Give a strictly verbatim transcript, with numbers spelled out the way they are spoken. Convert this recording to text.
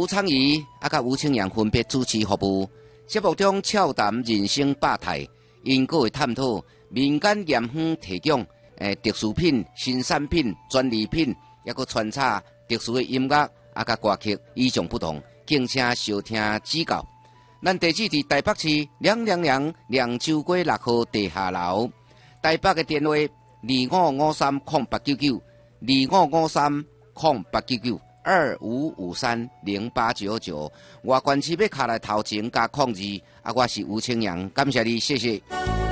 吴昌仪啊，甲吴清阳分别主持服务。节目中俏谈人生百态，因个会探讨民间盐香提供诶特殊品、新产品、专利品，抑个穿插特殊的音乐啊，甲歌曲与众不同，敬请收听指教。咱地址伫台北市两两两凉州街六号地下楼，台北嘅电话二五五三空八九九，二五五三空八九九。二五五三零八九九，我关市要卡来头前加控制，啊，我是吴清阳，感谢你，谢谢。